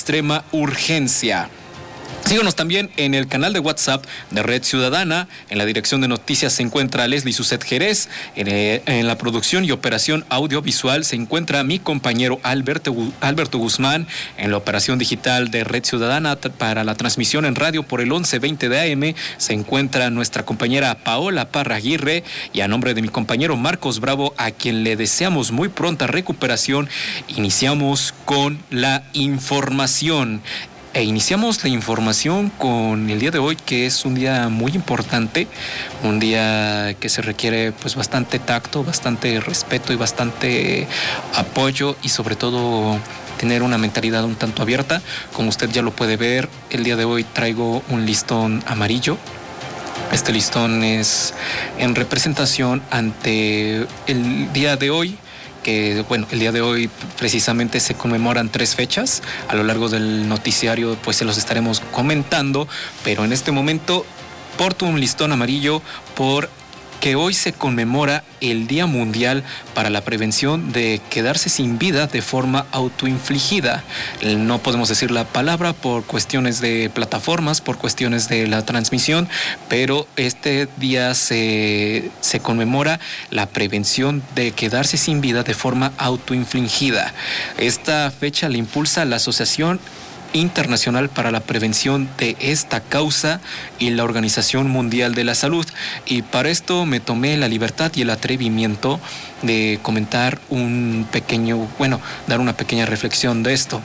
extrema urgencia. Síganos también en el canal de WhatsApp de Red Ciudadana. En la dirección de noticias se encuentra Leslie Suset Jerez. En la producción y operación audiovisual se encuentra mi compañero Alberto Guzmán. En la operación digital de Red Ciudadana para la transmisión en radio por el 1120 de AM se encuentra nuestra compañera Paola Parra Aguirre. Y a nombre de mi compañero Marcos Bravo, a quien le deseamos muy pronta recuperación, iniciamos con la información. Iniciamos la información con el día de hoy, que es un día muy importante, un día que se requiere pues bastante tacto, bastante respeto y bastante apoyo, y sobre todo tener una mentalidad un tanto abierta. Como usted ya lo puede ver, el día de hoy traigo un listón amarillo. Este listón es en representación ante el día de hoy, que bueno, el día de hoy precisamente se conmemoran 3 fechas. A lo largo del noticiario pues se los estaremos comentando, pero en este momento porto un listón amarillo porque hoy se conmemora el Día Mundial para la Prevención de Quedarse sin Vida de forma autoinfligida. No podemos decir la palabra por cuestiones de plataformas, por cuestiones de la transmisión, pero este día se conmemora la prevención de quedarse sin vida de forma autoinfligida. Esta fecha la impulsa la Asociación Internacional para la Prevención de esta causa y la Organización Mundial de la Salud. Y para esto me tomé la libertad y el atrevimiento de comentar dar una pequeña reflexión de esto.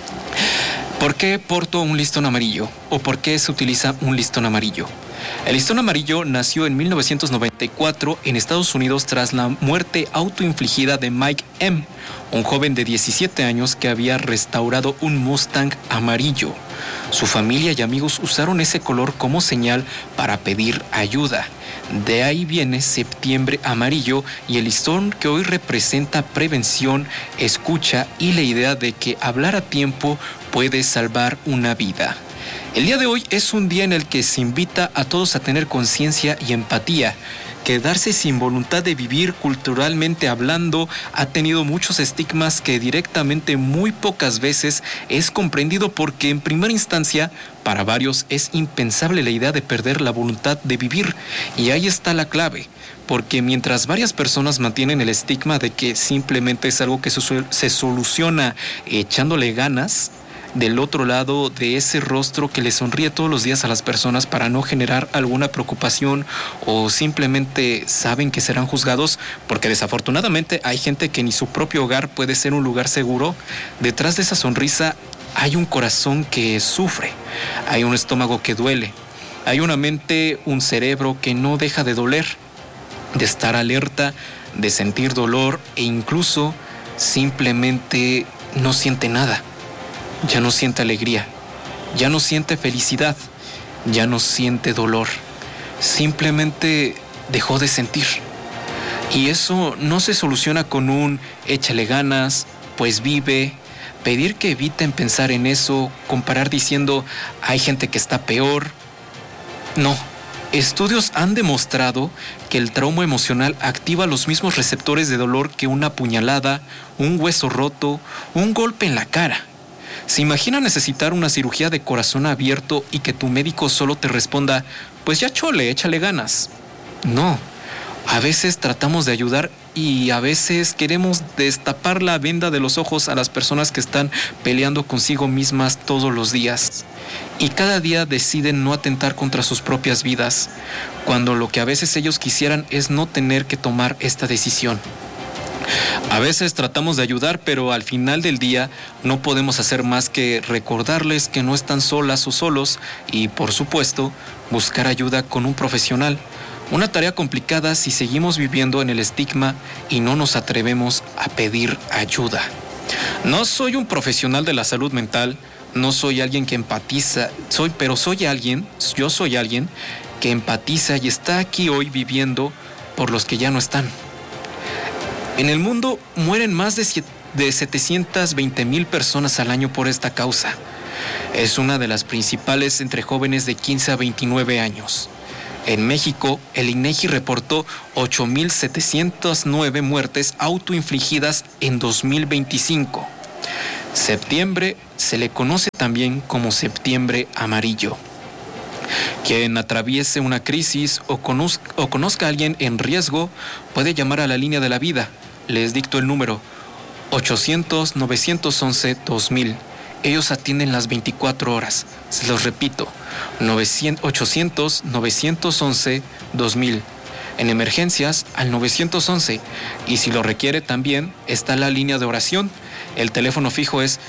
¿Por qué porto un listón amarillo? ¿O por qué se utiliza un listón amarillo? El listón amarillo nació en 1994 en Estados Unidos tras la muerte autoinfligida de Mike M., un joven de 17 años que había restaurado un Mustang amarillo. Su familia y amigos usaron ese color como señal para pedir ayuda. De ahí viene Septiembre Amarillo y el listón que hoy representa prevención, escucha y la idea de que hablar a tiempo puede salvar una vida. El día de hoy es un día en el que se invita a todos a tener conciencia y empatía. Quedarse sin voluntad de vivir, culturalmente hablando, ha tenido muchos estigmas que directamente muy pocas veces es comprendido, porque en primera instancia para varios es impensable la idea de perder la voluntad de vivir. Y ahí está la clave, porque mientras varias personas mantienen el estigma de que simplemente es algo que se soluciona echándole ganas, del otro lado de ese rostro que le sonríe todos los días a las personas para no generar alguna preocupación, o simplemente saben que serán juzgados, porque desafortunadamente hay gente que ni su propio hogar puede ser un lugar seguro, detrás de esa sonrisa hay un corazón que sufre, hay un estómago que duele, hay una mente, un cerebro que no deja de doler, de estar alerta, de sentir dolor, e incluso simplemente no siente nada. Ya no siente alegría, ya no siente felicidad, ya no siente dolor. Simplemente dejó de sentir. Y eso no se soluciona con un échale ganas, pues vive, pedir que eviten pensar en eso, comparar diciendo hay gente que está peor. No. Estudios han demostrado que el trauma emocional activa los mismos receptores de dolor que una puñalada, un hueso roto, un golpe en la cara. ¿Se imagina necesitar una cirugía de corazón abierto y que tu médico solo te responda, pues ya chole, échale ganas? No, a veces tratamos de ayudar y a veces queremos destapar la venda de los ojos a las personas que están peleando consigo mismas todos los días. Y cada día deciden no atentar contra sus propias vidas, cuando lo que a veces ellos quisieran es no tener que tomar esta decisión. A veces tratamos de ayudar, pero al final del día no podemos hacer más que recordarles que no están solas o solos y, por supuesto, buscar ayuda con un profesional. Una tarea complicada si seguimos viviendo en el estigma y no nos atrevemos a pedir ayuda. No soy un profesional de la salud mental, no soy alguien que empatiza, yo soy alguien que empatiza y está aquí hoy viviendo por los que ya no están. En el mundo mueren más de 720,000 personas al año por esta causa. Es una de las principales entre jóvenes de 15 a 29 años. En México, el INEGI reportó 8,709 muertes autoinfligidas en 2025. Septiembre se le conoce también como septiembre amarillo. Quien atraviese una crisis o conozca a alguien en riesgo puede llamar a la línea de la vida. Les dicto el número 800-911-2000. Ellos atienden las 24 horas. Se los repito, 800-911-2000. En emergencias al 911. Y si lo requiere también está la línea de oración. El teléfono fijo es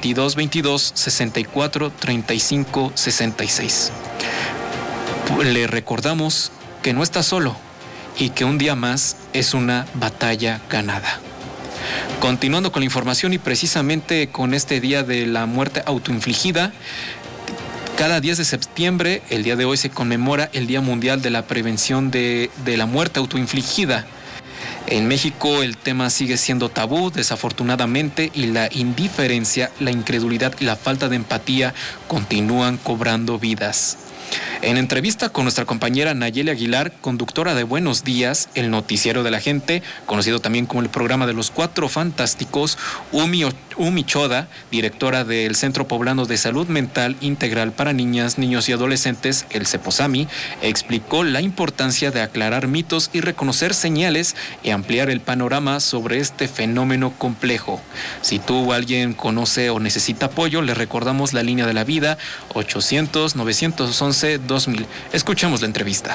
2222-643566. Le recordamos que no está solo y que un día más es una batalla ganada. Continuando con la información y precisamente con este día de la muerte autoinfligida, cada 10 de septiembre, el día de hoy, se conmemora el Día Mundial de la Prevención de la Muerte Autoinfligida. En México el tema sigue siendo tabú, desafortunadamente, y la indiferencia, la incredulidad y la falta de empatía continúan cobrando vidas. En entrevista con nuestra compañera Nayeli Aguilar, conductora de Buenos Días, el noticiero de la gente, conocido también como el programa de los Cuatro Fantásticos, Umi Choda, directora del Centro Poblano de Salud Mental Integral para Niñas, Niños y Adolescentes, el CEPOSAMI, explicó la importancia de aclarar mitos y reconocer señales y ampliar el panorama sobre este fenómeno complejo. Si tú o alguien conoce o necesita apoyo, le recordamos la línea de la vida 800-911-2000. Escuchamos la entrevista.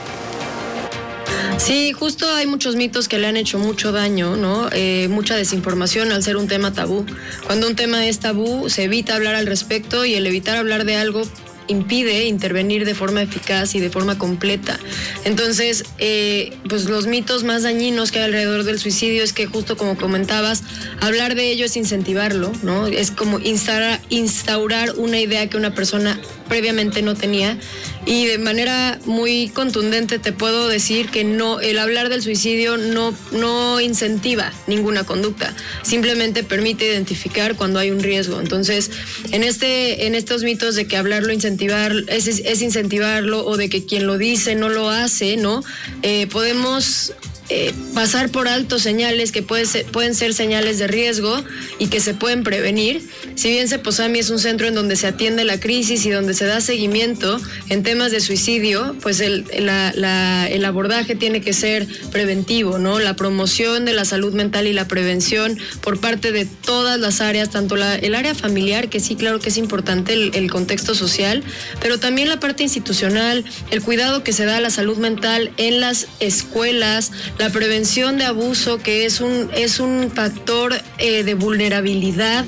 Sí, justo hay muchos mitos que le han hecho mucho daño, ¿no? Mucha desinformación al ser un tema tabú. Cuando un tema es tabú, se evita hablar al respecto, y el evitar hablar de algo impide intervenir de forma eficaz y de forma completa. Entonces, pues los mitos más dañinos que hay alrededor del suicidio es que, justo como comentabas, hablar de ello es incentivarlo, ¿no? Es como instaurar una idea que una persona previamente no tenía, y de manera muy contundente te puedo decir que no, el hablar del suicidio no incentiva ninguna conducta, simplemente permite identificar cuando hay un riesgo. Entonces, en estos mitos de que hablarlo es incentivarlo, o de que quien lo dice no lo hace, ¿no? Podemos pasar por alto señales que pueden ser señales de riesgo y que se pueden prevenir. Si bien CEPOSAMI es un centro en donde se atiende la crisis y donde se da seguimiento en temas de suicidio, pues el abordaje tiene que ser preventivo, ¿no? La promoción de la salud mental y la prevención por parte de todas las áreas, tanto el área familiar, que sí, claro que es importante el contexto social, pero también la parte institucional, el cuidado que se da a la salud mental en las escuelas, la prevención de abuso, que es un factor de vulnerabilidad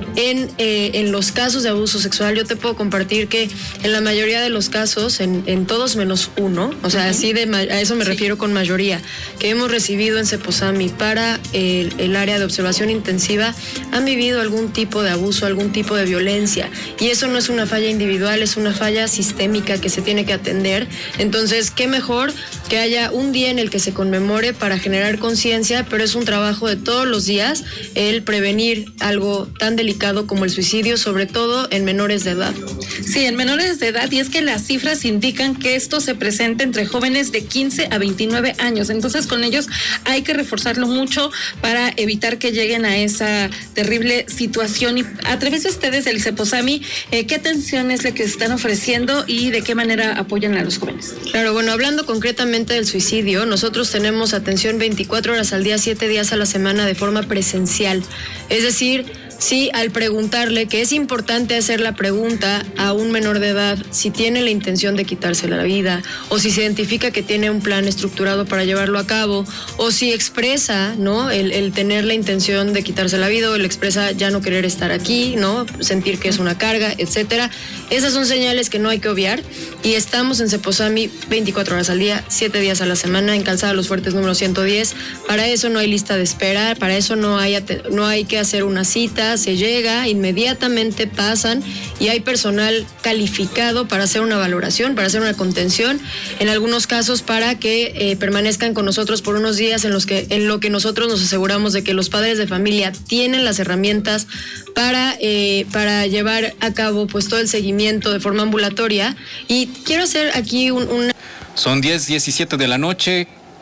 en los casos de abuso sexual. Yo te puedo compartir que en la mayoría de los casos, en todos menos uno, o sea, así a eso me refiero con mayoría, que hemos recibido en CEPOSAMI para el área de observación intensiva, han vivido algún tipo de abuso, algún tipo de violencia, y eso no es una falla individual, es una falla sistémica que se tiene que atender. Entonces, qué mejor que haya un día en el que se conmemore para generar conciencia, pero es un trabajo de todos los días el prevenir algo tan delicado como el suicidio, sobre todo en menores de edad. Sí, en menores de edad, y es que las cifras indican que esto se presenta entre jóvenes de 15 a 29 años, entonces con ellos hay que reforzarlo mucho para evitar que lleguen a esa terrible situación. Y a través de ustedes, el CEPOSAMI, ¿qué atención es la que están ofreciendo y de qué manera apoyan a los jóvenes? Claro, bueno, hablando concretamente del suicidio, nosotros tenemos atención 24 horas al día, 7 días a la semana de forma presencial. Es decir, sí, al preguntarle, que es importante hacer la pregunta a un menor de edad si tiene la intención de quitarse la vida, o si se identifica que tiene un plan estructurado para llevarlo a cabo, o si expresa, ¿no?, el tener la intención de quitarse la vida, o él expresa ya no querer estar aquí, ¿no?, sentir que es una carga, etcétera. Esas son señales que no hay que obviar, y estamos en CEPOSAMI 24 horas al día, 7 días a la semana, en Calzada Los Fuertes número 110. Para eso no hay lista de espera, para eso no hay que hacer una cita. Se llega, inmediatamente pasan, y hay personal calificado para hacer una valoración, para hacer una contención, en algunos casos para que permanezcan con nosotros por unos días en lo que nosotros nos aseguramos de que los padres de familia tienen las herramientas para llevar a cabo pues todo el seguimiento de forma ambulatoria. Y quiero hacer aquí Son 10:17 de la noche.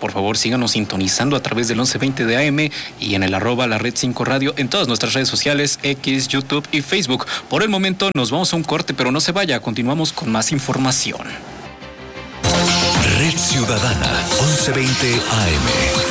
por favor síganos sintonizando a través del 1120 de AM y en el @ la Red 5 Radio en todas nuestras redes sociales, X, YouTube y Facebook. Por el momento nos vamos a un corte, pero no se vaya, continuamos con más información. Red Ciudadana, 1120 AM.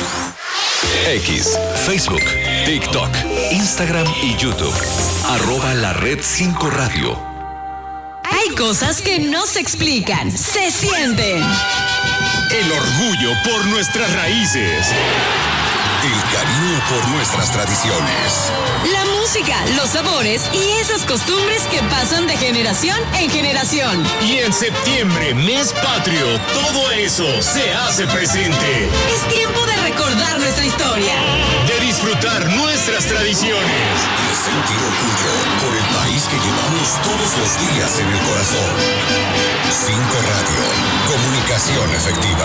X, Facebook, TikTok, Instagram y YouTube. @ la Red 5 Radio. Hay cosas que no se explican, se sienten. El orgullo por nuestras raíces. El cariño por nuestras tradiciones. La música, los sabores y esas costumbres que pasan de generación en generación. Y en septiembre, mes patrio, todo eso se hace presente. Es tiempo de recordar nuestra historia. De disfrutar nuestras tradiciones. De sentir orgullo por el país que llevamos todos los días en el corazón. 5 Radio, comunicación efectiva.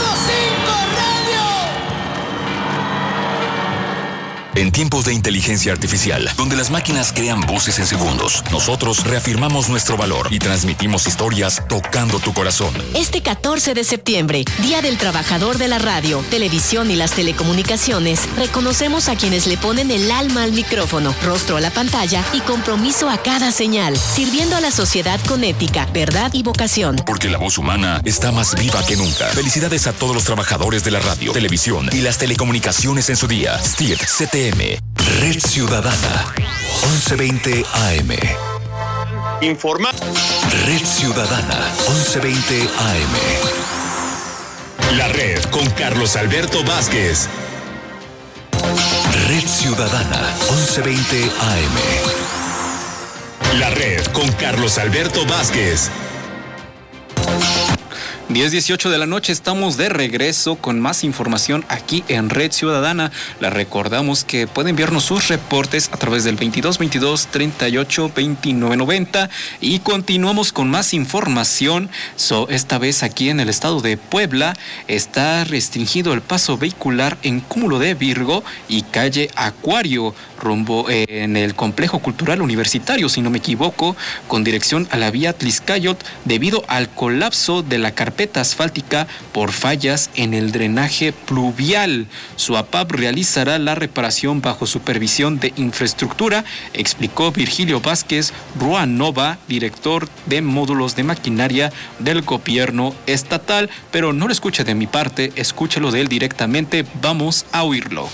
En tiempos de inteligencia artificial, donde las máquinas crean voces en segundos, nosotros reafirmamos nuestro valor y transmitimos historias tocando tu corazón. Este 14 de septiembre, Día del Trabajador de la Radio, Televisión y las Telecomunicaciones, reconocemos a quienes le ponen el alma al micrófono, rostro a la pantalla y compromiso a cada señal, sirviendo a la sociedad con ética, verdad y vocación. Porque la voz humana está más viva que nunca. Felicidades a todos los trabajadores de la radio, televisión y las telecomunicaciones en su día. STIRT, CTM. Red Ciudadana, 1120 AM. Informa. Red Ciudadana, 1120 AM. La Red con Carlos Alberto Vázquez. Red Ciudadana, 1120 AM. La Red con Carlos Alberto Vázquez. 10:18 de la noche, estamos de regreso con más información aquí en Red Ciudadana. Les recordamos que pueden enviarnos sus reportes a través del 2222 38 29 90 y continuamos con más información. Esta vez aquí en el estado de Puebla está restringido el paso vehicular en Cúmulo de Virgo y calle Acuario, rumbo en el complejo cultural universitario, si no me equivoco, con dirección a la vía Tliscayot, debido al colapso de la carpeta asfáltica por fallas en el drenaje pluvial. SUAPAP realizará la reparación bajo supervisión de infraestructura, explicó Virgilio Vázquez Ruanova, director de módulos de maquinaria del gobierno estatal. Pero no lo escuche de mi parte, escúchelo de él directamente, vamos a oírlo.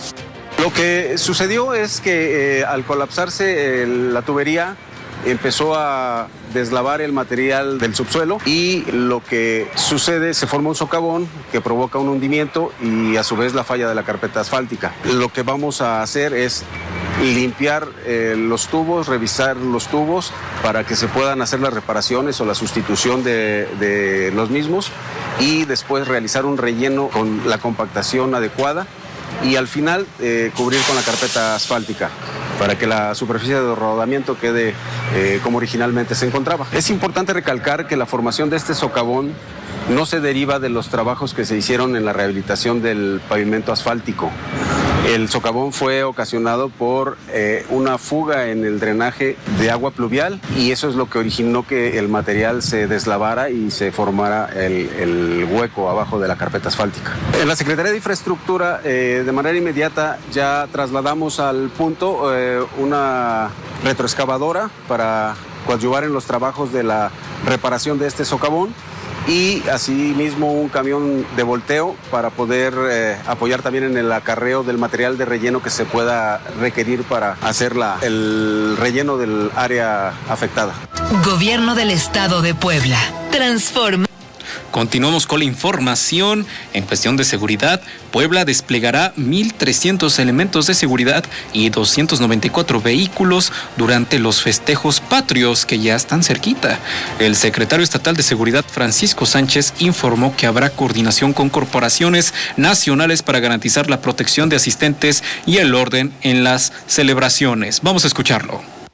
Lo que sucedió es que al colapsarse la tubería, empezó a deslavar el material del subsuelo y lo que sucede, se forma un socavón que provoca un hundimiento y a su vez la falla de la carpeta asfáltica. Lo que vamos a hacer es limpiar los tubos, revisar los tubos para que se puedan hacer las reparaciones o la sustitución de los mismos y después realizar un relleno con la compactación adecuada y al final cubrir con la carpeta asfáltica para que la superficie de rodamiento quede como originalmente se encontraba. Es importante recalcar que la formación de este socavón no se deriva de los trabajos que se hicieron en la rehabilitación del pavimento asfáltico. El socavón fue ocasionado por una fuga en el drenaje de agua pluvial y eso es lo que originó que el material se deslavara y se formara el hueco abajo de la carpeta asfáltica. En la Secretaría de Infraestructura, de manera inmediata, ya trasladamos al punto una retroexcavadora para coadyuvar en los trabajos de la reparación de este socavón y asimismo un camión de volteo para poder apoyar también en el acarreo del material de relleno que se pueda requerir para hacer el relleno del área afectada. Gobierno del Estado de Puebla. Transforma. Continuamos con la información. En cuestión de seguridad, Puebla desplegará 1,300 elementos de seguridad y 294 vehículos durante los festejos patrios que ya están cerquita. El secretario estatal de Seguridad, Francisco Sánchez, informó que habrá coordinación con corporaciones nacionales para garantizar la protección de asistentes y el orden en las celebraciones. Vamos a escucharlo.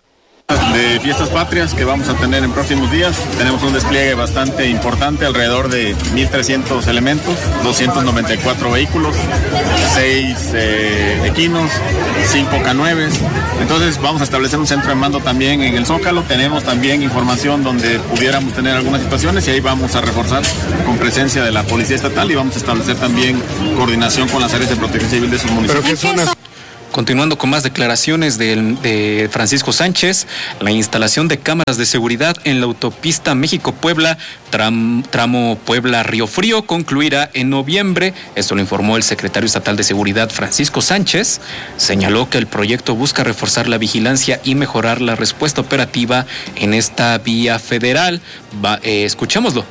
De fiestas patrias que vamos a tener en próximos días. Tenemos un despliegue bastante importante, alrededor de 1,300 elementos, 294 vehículos, 6 equinos, 5 K9. Entonces vamos a establecer un centro de mando también en el Zócalo. Tenemos también información donde pudiéramos tener algunas situaciones y ahí vamos a reforzar con presencia de la Policía Estatal y vamos a establecer también coordinación con las áreas de protección civil de esos municipios. ¿Pero qué zonas? Continuando con más declaraciones de Francisco Sánchez, la instalación de cámaras de seguridad en la autopista México-Puebla, tramo Puebla-Río Frío, concluirá en noviembre. Esto lo informó el secretario estatal de Seguridad, Francisco Sánchez. Señaló que el proyecto busca reforzar la vigilancia y mejorar la respuesta operativa en esta vía federal. Escuchémoslo.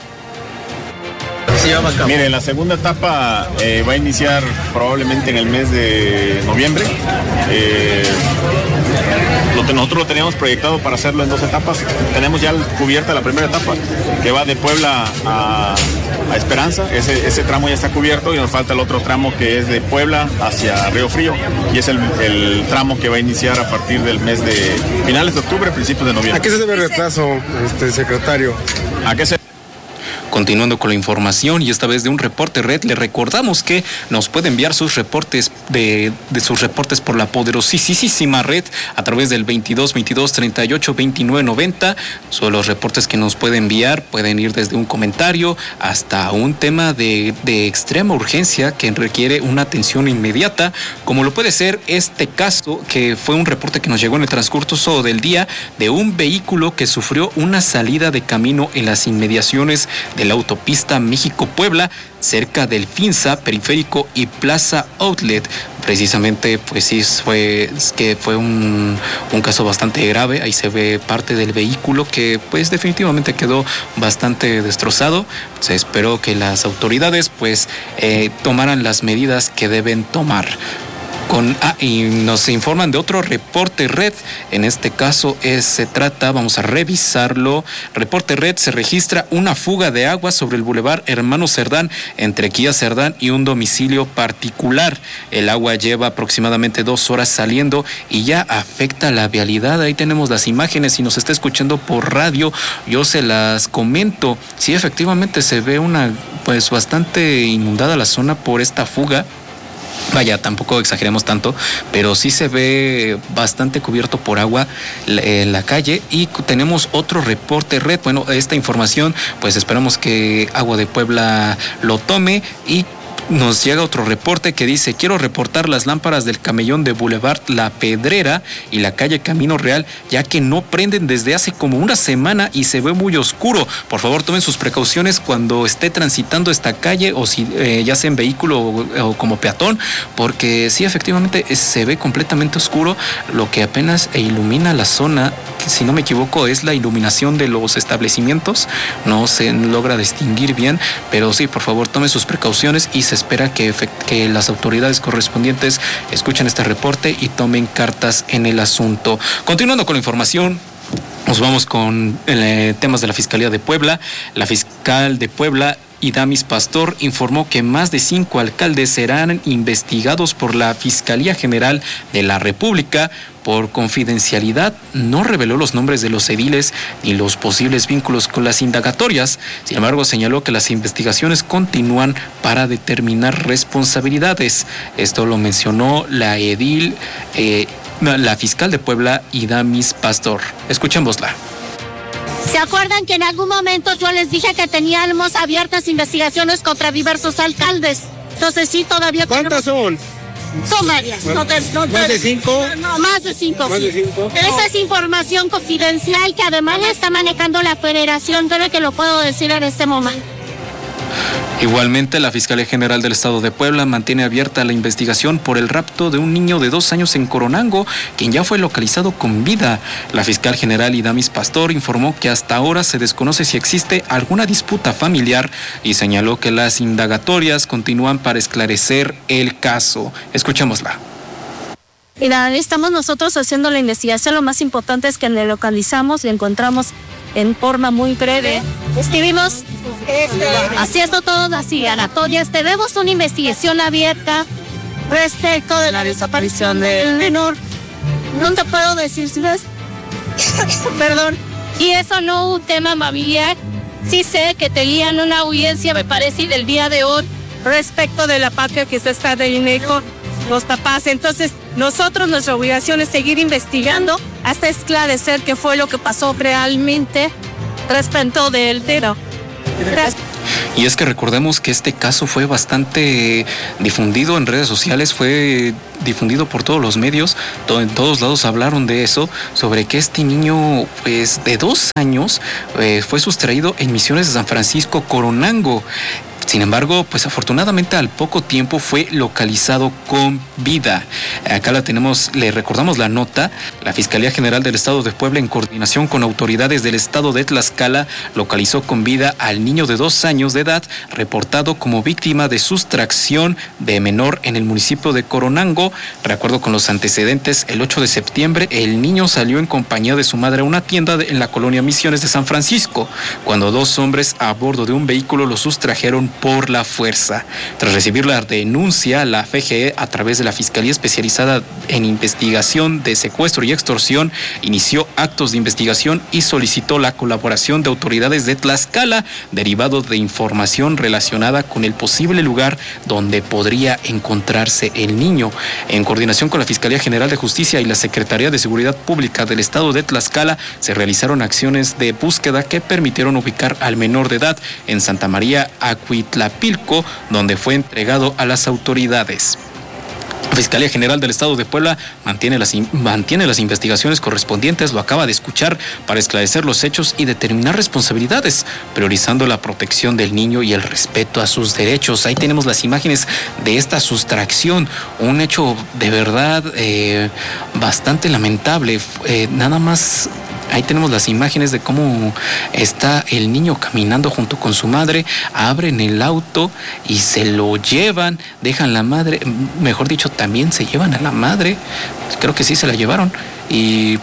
Mire, la segunda etapa va a iniciar probablemente en el mes de noviembre. Nosotros lo teníamos proyectado para hacerlo en 2 etapas. Tenemos ya cubierta la primera etapa, que va de Puebla a Esperanza. Ese tramo ya está cubierto y nos falta el otro tramo que es de Puebla hacia Río Frío. Y es el tramo que va a iniciar a partir del mes de finales de octubre, principios de noviembre. ¿A qué se debe el retraso, secretario? ¿A qué se... Continuando con la información y esta vez de un reporte red, le recordamos que nos puede enviar sus reportes de sus reportes por la poderosísima red a través del 22-38-29-90. Son los reportes que nos puede enviar, pueden ir desde un comentario hasta un tema de extrema urgencia que requiere una atención inmediata, como lo puede ser este caso, que fue un reporte que nos llegó en el transcurso del día de un vehículo que sufrió una salida de camino en las inmediaciones de la autopista México-Puebla, cerca del Finza, Periférico y Plaza Outlet. Precisamente, pues sí, fue un caso bastante grave. Ahí se ve parte del vehículo que pues definitivamente quedó bastante destrozado. Se esperó que las autoridades pues tomaran las medidas que deben tomar. Y nos informan de otro reporte red. En este caso vamos a revisarlo. Reporte red: se registra una fuga de agua sobre el bulevar Hermano Cerdán, entre Kia Cerdán y un domicilio particular. El agua lleva aproximadamente 2 horas saliendo y ya afecta la vialidad. Ahí tenemos las imágenes. Si nos está escuchando por radio, yo se las comento. Sí, efectivamente se ve pues bastante inundada la zona por esta fuga. Vaya, tampoco exageremos tanto, pero sí se ve bastante cubierto por agua la calle. Y tenemos otro reporte red. Bueno, esta información pues esperamos que Agua de Puebla lo tome. Y nos llega otro reporte que dice: quiero reportar las lámparas del camellón de Boulevard La Pedrera y la calle Camino Real, ya que no prenden desde hace como una semana y se ve muy oscuro. Por favor, tomen sus precauciones cuando esté transitando esta calle, o si ya sea en vehículo o como peatón, porque sí, efectivamente se ve completamente oscuro. Lo que apenas ilumina la zona, si no me equivoco, es la iluminación de los establecimientos. No se logra distinguir bien, pero sí, por favor, tomen sus precauciones y se espera que las autoridades correspondientes escuchen este reporte y tomen cartas en el asunto. Continuando con la información, nos vamos con temas de la Fiscalía de Puebla. La fiscal de Puebla, Idamis Pastor, informó que más de 5 alcaldes serán investigados por la Fiscalía General de la República. Por confidencialidad, no reveló los nombres de los ediles ni los posibles vínculos con las indagatorias. Sin embargo, señaló que las investigaciones continúan para determinar responsabilidades. Esto lo mencionó la fiscal de Puebla, Idamis Pastor. Escuchémosla. ¿Se acuerdan que en algún momento yo les dije que teníamos abiertas investigaciones contra diversos alcaldes? Entonces sí, todavía... ¿Cuántas son? Son varias. ¿Más de 5? No, más de 5. ¿Más de 5? Esa es información confidencial que además la está manejando la Federación, pero que lo puedo decir en este momento. Igualmente, la Fiscalía General del Estado de Puebla mantiene abierta la investigación por el rapto de un niño de 2 años en Coronango, quien ya fue localizado con vida. La fiscal general Idamis Pastor informó que hasta ahora se desconoce si existe alguna disputa familiar y señaló que las indagatorias continúan para esclarecer el caso. Escuchémosla. Mira, estamos nosotros haciendo la investigación. Lo más importante es que le localizamos y encontramos en forma muy breve. Estuvimos haciendo todas las indagatorias. Tenemos una investigación abierta respecto de la desaparición del menor. No te puedo decir si ves. Perdón. Y eso no un tema familiar. Sí sé que tenían una audiencia, me parece, del día de hoy respecto de la patria que se está teniendo los papás. Entonces, nuestra obligación es seguir investigando hasta esclarecer qué fue lo que pasó realmente respecto del tema. Gracias. Y es que recordemos que este caso fue bastante difundido en redes sociales, fue difundido por todos los medios, en todos lados hablaron de eso, sobre que este niño pues de 2 años fue sustraído en Misiones de San Francisco, Coronango. Sin embargo, pues afortunadamente al poco tiempo fue localizado con vida. Acá la tenemos, le recordamos la nota. La Fiscalía General del Estado de Puebla, en coordinación con autoridades del estado de Tlaxcala, localizó con vida al niño de 2 años de edad, reportado como víctima de sustracción de menor en el municipio de Coronango. De acuerdo con los antecedentes, el 8 de septiembre el niño salió en compañía de su madre a una tienda en la colonia Misiones de San Francisco, cuando 2 hombres a bordo de un vehículo lo sustrajeron por la fuerza. Tras recibir la denuncia, la FGE, a través de la Fiscalía Especializada en Investigación de Secuestro y Extorsión, inició actos de investigación y solicitó la colaboración de autoridades de Tlaxcala, derivado de información relacionada con el posible lugar donde podría encontrarse el niño. En coordinación con la Fiscalía General de Justicia y la Secretaría de Seguridad Pública del Estado de Tlaxcala, se realizaron acciones de búsqueda que permitieron ubicar al menor de edad en Santa María Acuitlapilco, donde fue entregado a las autoridades. La Fiscalía General del Estado de Puebla mantiene las investigaciones correspondientes, lo acaba de escuchar, para esclarecer los hechos y determinar responsabilidades, priorizando la protección del niño y el respeto a sus derechos. Ahí tenemos las imágenes de esta sustracción, un hecho de verdad bastante lamentable. Nada más, ahí tenemos las imágenes de cómo está el niño caminando junto con su madre, abren el auto y se lo llevan, dejan la madre, mejor dicho, también se llevan a la madre, creo que sí se la llevaron, y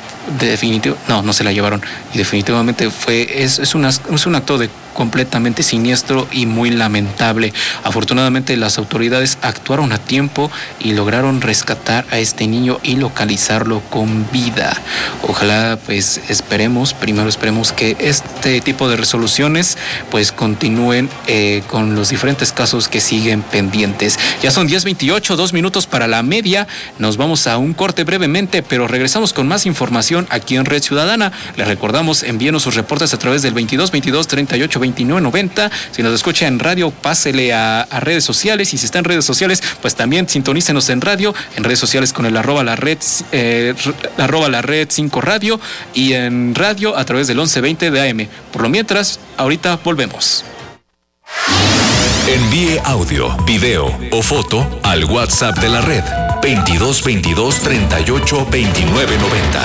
no se la llevaron, y definitivamente es un acto de completamente siniestro y muy lamentable. Afortunadamente las autoridades actuaron a tiempo y lograron rescatar a este niño y localizarlo con vida. Ojalá, pues primero esperemos que este tipo de resoluciones pues continúen con los diferentes casos que siguen pendientes. Ya son 10:28, 2 minutos para la media. Nos vamos a un corte brevemente, pero regresamos con más información aquí en Red Ciudadana. Les recordamos, envíenos sus reportes a través del 2222-382990. Si nos escucha en radio, pásele a redes sociales, y si está en redes sociales, pues también sintonícenos en radio, en redes sociales con el @ la red 5 radio, y en radio a través del 1120 de AM. Por lo mientras, ahorita volvemos. Envíe audio, video o foto al WhatsApp de la red 2222-382990.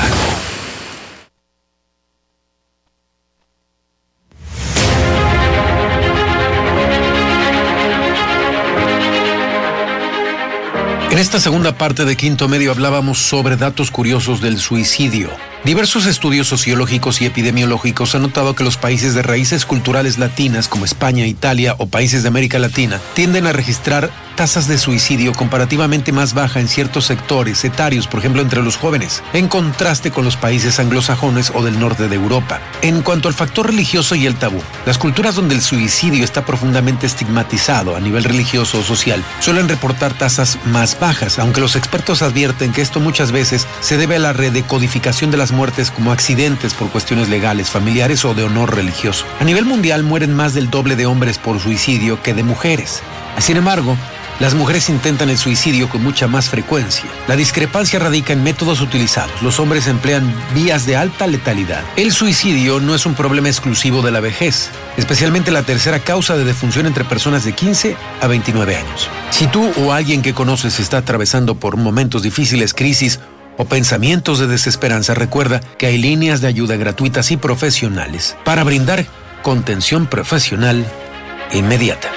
En esta segunda parte de Quinto Medio hablábamos sobre datos curiosos del suicidio. Diversos estudios sociológicos y epidemiológicos han notado que los países de raíces culturales latinas como España, Italia o países de América Latina tienden a registrar tasas de suicidio comparativamente más bajas en ciertos sectores etarios, por ejemplo entre los jóvenes, en contraste con los países anglosajones o del norte de Europa. En cuanto al factor religioso y el tabú, las culturas donde el suicidio está profundamente estigmatizado a nivel religioso o social suelen reportar tasas más bajas, aunque los expertos advierten que esto muchas veces se debe a la redecodificación de las muertes como accidentes por cuestiones legales, familiares o de honor religioso. A nivel mundial mueren más del doble de hombres por suicidio que de mujeres. Sin embargo, las mujeres intentan el suicidio con mucha más frecuencia. La discrepancia radica en métodos utilizados. Los hombres emplean vías de alta letalidad. El suicidio no es un problema exclusivo de la vejez, especialmente la tercera causa de defunción entre personas de 15 a 29 años. Si tú o alguien que conoces está atravesando por momentos difíciles, crisis o pensamientos de desesperanza, recuerda que hay líneas de ayuda gratuitas y profesionales para brindar contención profesional inmediata.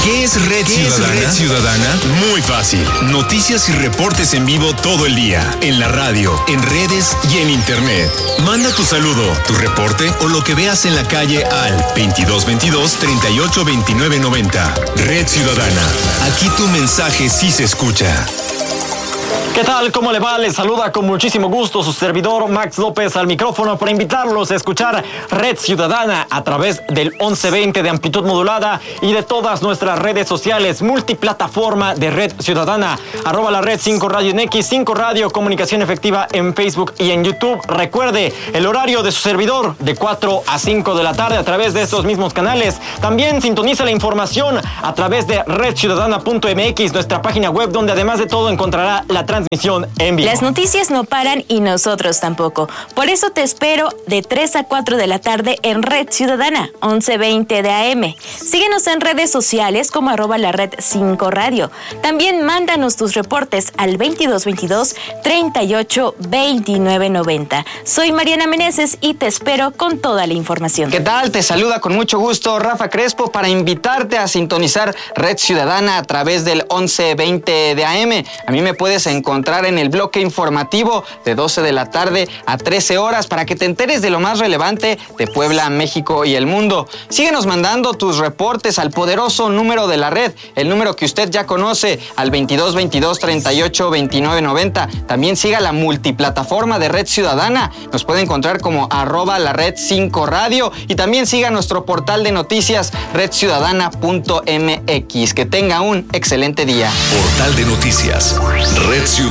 ¿Qué es Red Ciudadana? Muy fácil. Noticias y reportes en vivo todo el día. En la radio, en redes y en internet. Manda tu saludo, tu reporte o lo que veas en la calle al 2222 38 29 90. Red Ciudadana. Aquí tu mensaje sí se escucha. ¿Qué tal? ¿Cómo le va? Les saluda con muchísimo gusto su servidor Max López al micrófono para invitarlos a escuchar Red Ciudadana a través del 1120 de amplitud modulada y de todas nuestras redes sociales, multiplataforma de Red Ciudadana, @ la Red 5 Radio en X, 5 Radio Comunicación Efectiva en Facebook y en YouTube. Recuerde el horario de su servidor de 4 a 5 de la tarde a través de estos mismos canales. También sintoniza la información a través de redciudadana.mx, nuestra página web donde además de todo encontrará la transmisión en vivo. Las noticias no paran y nosotros tampoco. Por eso te espero de 3 a 4 de la tarde en Red Ciudadana, 1120 de AM. Síguenos en redes sociales como @ la Red 5 Radio. También mándanos tus reportes al 2222 38 29 90. Soy Mariana Meneses y te espero con toda la información. ¿Qué tal? Te saluda con mucho gusto Rafa Crespo para invitarte a sintonizar Red Ciudadana a través del 1120 de AM. A mí me puedes encontrar en el bloque informativo de 12 de la tarde a 13 horas para que te enteres de lo más relevante de Puebla, México y el mundo. Síguenos mandando tus reportes al poderoso número de la red, el número que usted ya conoce, al 2222 38 29 90. También siga la multiplataforma de Red Ciudadana. Nos puede encontrar como @ la Red 5 Radio y también siga nuestro portal de noticias redciudadana.mx. Que tenga un excelente día. Portal de noticias redciudadana.mx.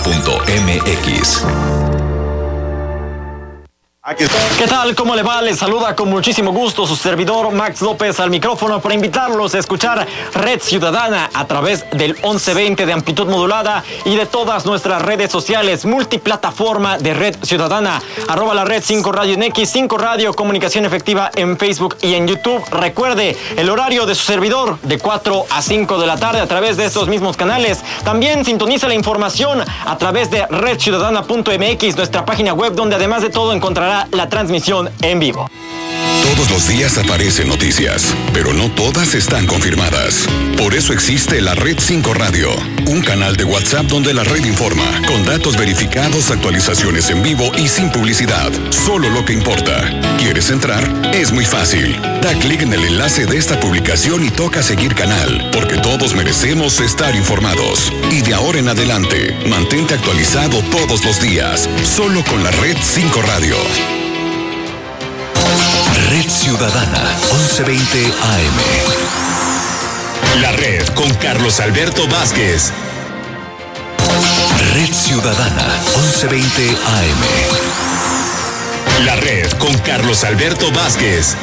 ¿Qué tal? ¿Cómo le va? Les saluda con muchísimo gusto su servidor Max López al micrófono para invitarlos a escuchar Red Ciudadana a través del 1120 de amplitud modulada y de todas nuestras redes sociales, multiplataforma de Red Ciudadana, @ la Red 5 Radio en X, 5 Radio Comunicación Efectiva en Facebook y en YouTube. Recuerde el horario de su servidor de 4 a 5 de la tarde a través de estos mismos canales. También sintoniza la información a través de redciudadana.mx, nuestra página web donde además de todo encontrará la transmisión en vivo. Todos los días aparecen noticias, pero no todas están confirmadas. Por eso existe la Red 5 Radio, un canal de WhatsApp donde la red informa, con datos verificados, actualizaciones en vivo y sin publicidad. Solo lo que importa. ¿Quieres entrar? Es muy fácil. Da clic en el enlace de esta publicación y toca seguir canal, porque todos merecemos estar informados. Y de ahora en adelante, mantente actualizado todos los días, solo con la Red 5 Radio. Red Ciudadana, 1120 AM. La Red con Carlos Alberto Vázquez. Red Ciudadana, 1120 AM. La Red con Carlos Alberto Vázquez.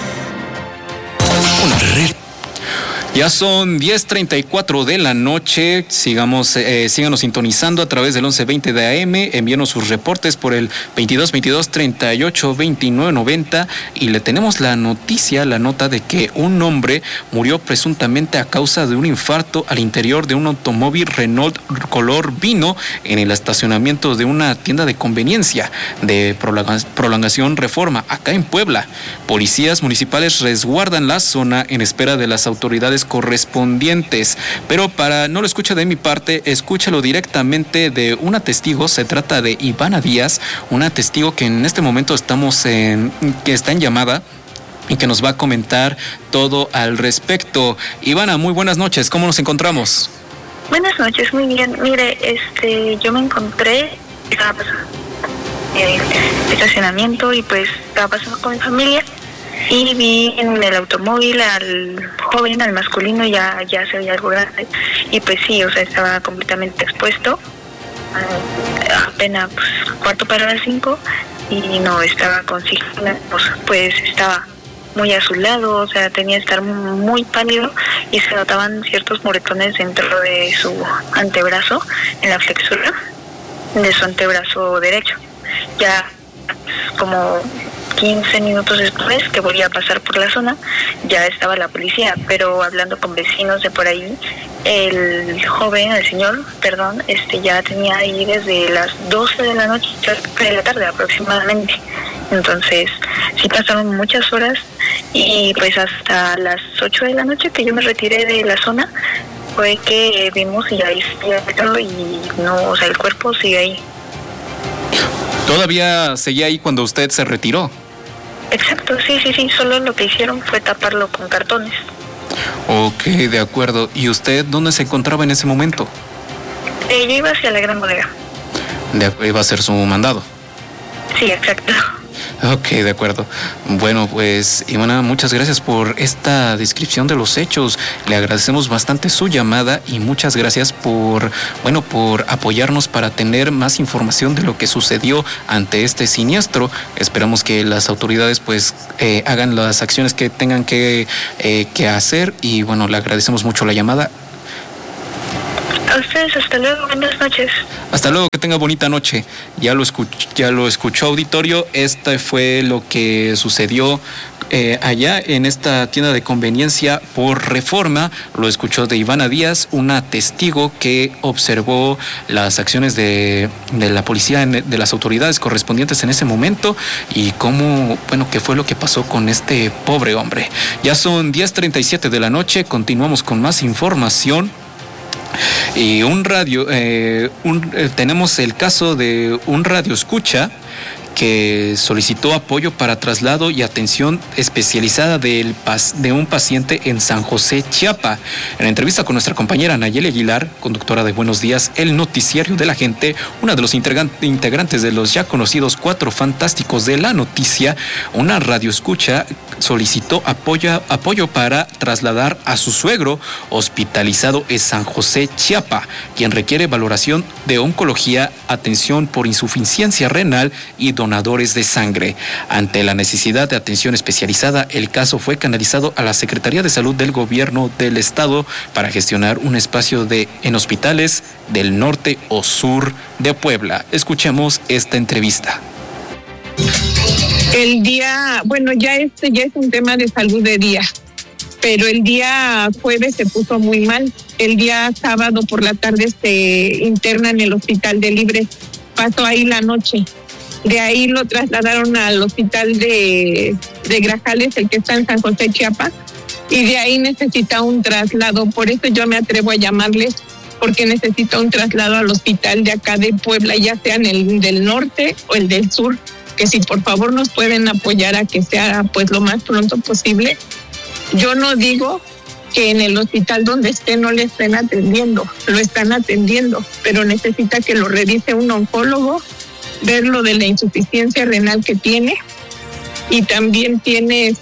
Red. Ya son 10:34 de la noche. Síganos sintonizando a través del 1120 de AM. Envíenos sus reportes por el 2222 38 29 90 y le tenemos la nota de que un hombre murió presuntamente a causa de un infarto al interior de un automóvil Renault color vino en el estacionamiento de una tienda de conveniencia de Prolongación Reforma, acá en Puebla. Policías municipales resguardan la zona en espera de las autoridades correspondientes, pero para no lo escuche de mi parte, escúchalo directamente de una testigo. Se trata de Ivana Díaz, una testigo que en este momento que está en llamada y que nos va a comentar todo al respecto. Ivana, muy buenas noches, ¿cómo nos encontramos? Buenas noches, muy bien. Mire, yo me encontré, estaba pasando estacionamiento y pues estaba pasando con mi familia. Y vi en el automóvil al joven, al masculino, ya se veía algo grande. Y pues sí, o sea, estaba completamente expuesto. Apenas 4:45 y no estaba con signos, pues estaba muy azulado, o sea, tenía que estar muy pálido y se notaban ciertos moretones dentro de su antebrazo, en la flexura de su antebrazo derecho. Ya como 15 minutos después que volví a pasar por la zona, ya estaba la policía, pero hablando con vecinos de por ahí, el señor, ya tenía ahí desde las 12 de la noche, 3 de la tarde aproximadamente. Entonces, sí pasaron muchas horas y pues hasta las 8 de la noche que yo me retiré de la zona fue que vimos y ahí y no, o sea, el cuerpo sigue ahí. ¿Todavía seguía ahí cuando usted se retiró? Exacto, sí, solo lo que hicieron fue taparlo con cartones. Ok, de acuerdo. ¿Y usted dónde se encontraba en ese momento? Yo iba hacia la gran bodega. Iba a hacer su mandado. Sí, exacto. Ok, de acuerdo. Bueno, pues, Ivana, muchas gracias por esta descripción de los hechos. Le agradecemos bastante su llamada y muchas gracias por apoyarnos para tener más información de lo que sucedió ante este siniestro. Esperamos que las autoridades, pues, hagan las acciones que tengan que hacer y, bueno, le agradecemos mucho la llamada. A ustedes, hasta luego, buenas noches. Hasta luego, que tenga bonita noche. Ya lo escuchó, auditorio. Este fue lo que sucedió allá en esta tienda de conveniencia por Reforma. Lo escuchó de Ivana Díaz, una testigo que observó las acciones de la policía, de las autoridades correspondientes en ese momento y qué fue lo que pasó con este pobre hombre. Ya son 10:37 de la noche, continuamos con más información. Y tenemos el caso de un radio escucha que solicitó apoyo para traslado y atención especializada de un paciente en San José, Chiapa. En la entrevista con nuestra compañera Nayeli Aguilar, conductora de Buenos Días, el noticiario de la gente, una de los integrantes de los ya conocidos 4 fantásticos de la noticia, una radio escucha solicitó apoyo para trasladar a su suegro hospitalizado en San José, Chiapa, quien requiere valoración de oncología, atención por insuficiencia renal y donadores de sangre. Ante la necesidad de atención especializada, el caso fue canalizado a la Secretaría de Salud del Gobierno del Estado para gestionar un espacio en hospitales del norte o sur de Puebla. Escuchemos esta entrevista. El día, ya es un tema de salud de día, pero el día jueves se puso muy mal. El día sábado por la tarde se interna en el hospital de Libre. Pasó ahí la noche. De ahí lo trasladaron al hospital de Grajales, el que está en San José, Chiapa, y de ahí necesita un traslado. Por eso yo me atrevo a llamarles, porque necesita un traslado al hospital de acá de Puebla, ya sea en el del norte o el del sur, que si por favor nos pueden apoyar a que sea pues lo más pronto posible. Yo no digo que en el hospital donde esté no le estén atendiendo, lo están atendiendo, pero necesita que lo revise un oncólogo, ver lo de la insuficiencia renal que tiene y también tiene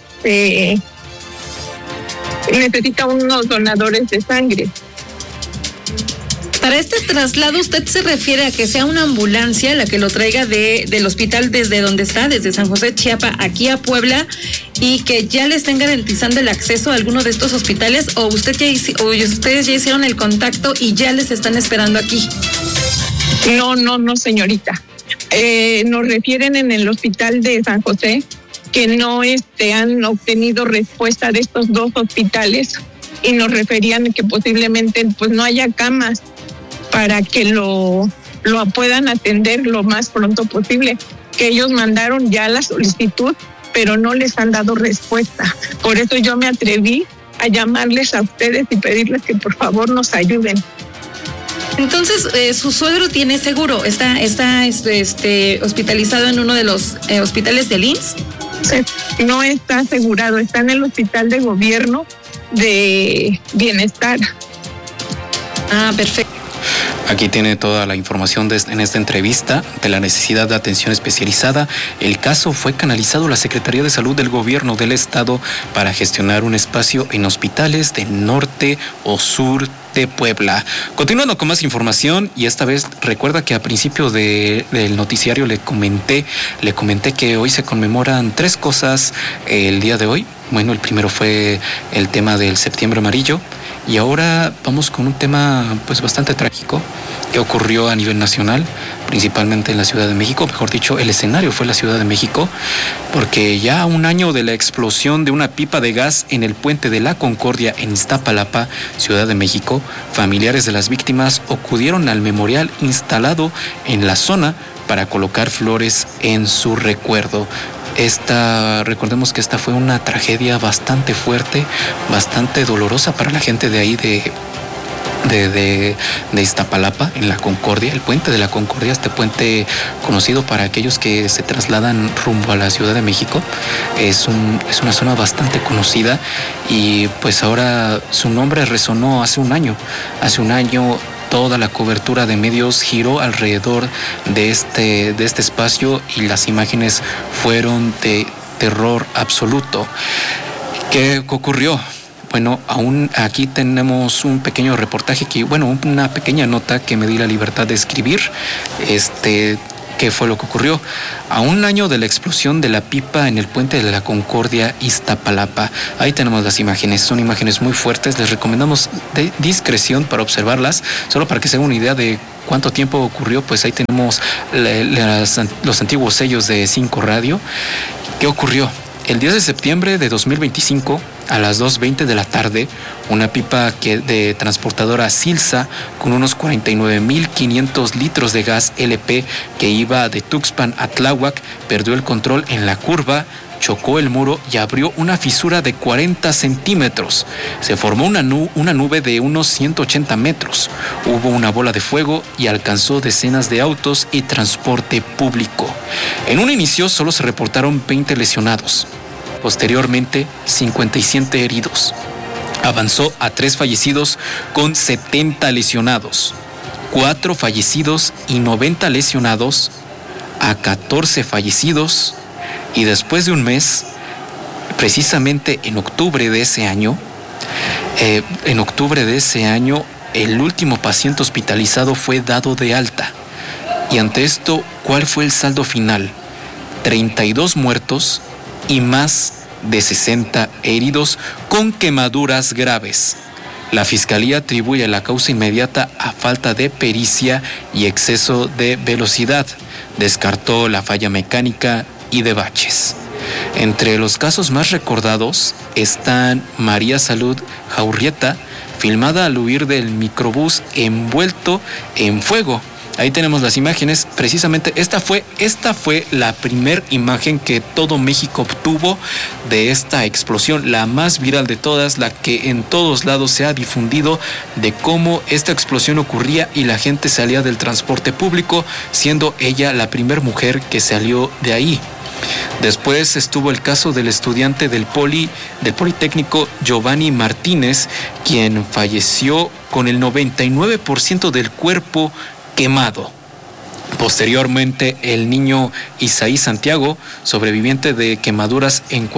necesita unos donadores de sangre. Para este traslado, ¿usted se refiere a que sea una ambulancia la que lo traiga del hospital desde donde está, desde San José, Chiapa, aquí a Puebla, y que ya le estén garantizando el acceso a alguno de estos hospitales, o ustedes ya hicieron el contacto y ya les están esperando aquí? No, señorita. Nos refieren en el hospital de San José que no han obtenido respuesta de estos 2 hospitales y nos referían que posiblemente pues no haya camas para que lo puedan atender lo más pronto posible, que ellos mandaron ya la solicitud, pero no les han dado respuesta. Por eso yo me atreví a llamarles a ustedes y pedirles que por favor nos ayuden. Entonces, su suegro tiene seguro, está hospitalizado en uno de los hospitales del IMSS. No está asegurado, está en el hospital de gobierno de bienestar. Ah, perfecto. Aquí tiene toda la información en esta entrevista de la necesidad de atención especializada. El caso fue canalizado a la Secretaría de Salud del Gobierno del Estado para gestionar un espacio en hospitales del norte o sur de Puebla. Continuando con más información, y esta vez recuerda que a principio del noticiario le comenté que hoy se conmemoran 3 cosas el día de hoy. Bueno, el primero fue el tema del Septiembre Amarillo, y ahora vamos con un tema pues bastante trágico que ocurrió a nivel nacional, principalmente en la Ciudad de México. Mejor dicho, el escenario fue la Ciudad de México, porque ya a un año de la explosión de una pipa de gas en el Puente de la Concordia en Iztapalapa, Ciudad de México, familiares de las víctimas acudieron al memorial instalado en la zona para colocar flores en su recuerdo. Recordemos que esta fue una tragedia bastante fuerte, bastante dolorosa para la gente de ahí de Iztapalapa, en la Concordia, el puente de la Concordia, este puente conocido para aquellos que se trasladan rumbo a la Ciudad de México. Es una zona bastante conocida y pues ahora su nombre resonó hace un año. Hace un año toda la cobertura de medios giró alrededor de este espacio y las imágenes fueron de terror absoluto. ¿Qué ocurrió? Bueno, aún aquí tenemos un pequeño reportaje una pequeña nota que me di la libertad de escribir. ¿Qué fue lo que ocurrió? A un año de la explosión de la pipa en el puente de la Concordia, Iztapalapa. Ahí tenemos las imágenes, son imágenes muy fuertes, les recomendamos de discreción para observarlas, solo para que se hagan una idea de cuánto tiempo ocurrió. Pues ahí tenemos los antiguos sellos de 5 Radio. ¿Qué ocurrió? El 10 de septiembre de 2025, a las 2:20 de la tarde, una pipa de transportadora Silsa con unos 49.500 litros de gas LP que iba de Tuxpan a Tláhuac perdió el control en la curva, chocó el muro y abrió una fisura de 40 centímetros. Se formó una nube de unos 180 metros. Hubo una bola de fuego y alcanzó decenas de autos y transporte público. En un inicio solo se reportaron 20 lesionados. Posteriormente, 57 heridos. Avanzó a 3 fallecidos con 70 lesionados. 4 fallecidos y 90 lesionados, a 14 fallecidos. Y después de un mes, precisamente en octubre de ese año, el último paciente hospitalizado fue dado de alta. Y ante esto, ¿cuál fue el saldo final? 32 muertos y más de 60 heridos con quemaduras graves. La Fiscalía atribuye la causa inmediata a falta de pericia y exceso de velocidad. Descartó la falla mecánica y de baches. Entre los casos más recordados están María Salud Jaurrieta, filmada al huir del microbús envuelto en fuego. Ahí tenemos las imágenes. Precisamente esta fue la primer imagen que todo México obtuvo de esta explosión, la más viral de todas, la que en todos lados se ha difundido de cómo esta explosión ocurría y la gente salía del transporte público, siendo ella la primer mujer que salió de ahí. Después estuvo el caso del estudiante del Politécnico Giovanni Martínez, quien falleció con el 99% del cuerpo quemado. Posteriormente, el niño Isaí Santiago, sobreviviente de quemaduras en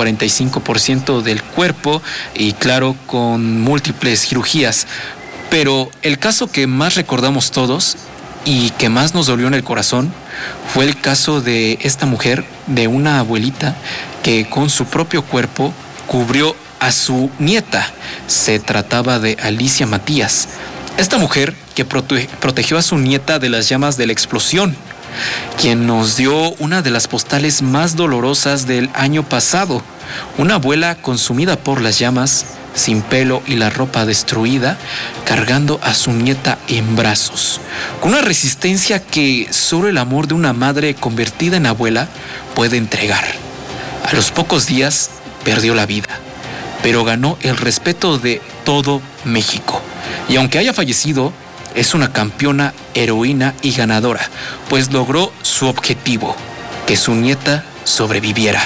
45% del cuerpo y claro, con múltiples cirugías. Pero el caso que más recordamos todos y que más nos dolió en el corazón fue el caso de esta mujer, de una abuelita que con su propio cuerpo cubrió a su nieta. Se trataba de Alicia Matías. Esta mujer que protegió a su nieta de las llamas de la explosión, quien nos dio una de las postales más dolorosas del año pasado. Una abuela consumida por las llamas, sin pelo y la ropa destruida, cargando a su nieta en brazos, con una resistencia que solo el amor de una madre convertida en abuela puede entregar. A los pocos días perdió la vida, pero ganó el respeto de todo México. Y aunque haya fallecido, es una campeona, heroína y ganadora, pues logró su objetivo, que su nieta sobreviviera.